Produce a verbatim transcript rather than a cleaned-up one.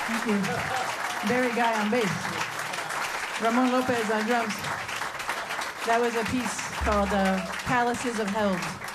Thank you. Barry Guy on bass. Ramon Lopez on drums. That was a piece called uh, Palaces of Hell.